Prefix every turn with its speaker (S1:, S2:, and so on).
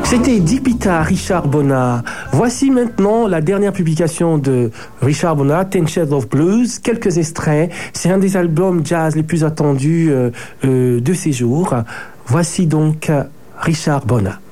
S1: C'était Dipita, Richard Bona. Voici maintenant la dernière publication de Richard Bona, Ten Shades of Blues. Quelques extraits. C'est un des albums jazz les plus attendus de ces jours. Voici donc Richard Bona.